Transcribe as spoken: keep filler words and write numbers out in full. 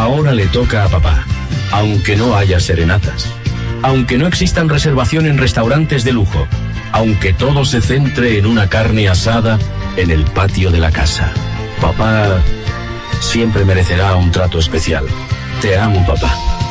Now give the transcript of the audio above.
Ahora le toca a papá, aunque no haya serenatas, aunque no existan reservación en restaurantes de lujo, aunque todo se centre en una carne asada en el patio de la casa. Papá siempre merecerá un trato especial. Te amo, papá.